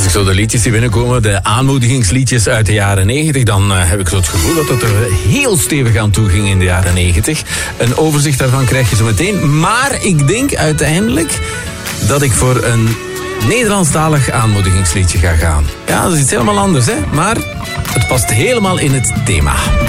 ik zo de liedjes die binnenkomen, de aanmoedigingsliedjes uit de jaren 90, dan heb ik zo het gevoel dat het er heel stevig aan toe ging in de jaren 90. Een overzicht daarvan krijg je zo meteen. Maar ik denk uiteindelijk dat ik voor een Nederlandstalig aanmoedigingsliedje ga gaan. Ja, dat is iets helemaal anders, hè? Maar het past helemaal in het thema.